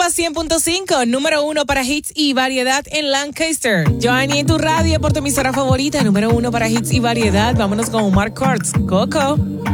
Rumba 100.5, número 1 para hits y variedad en Lancaster. Joanny en tu radio por tu emisora favorita, número 1 para hits y variedad. Vámonos con Omar Courtz, Coco.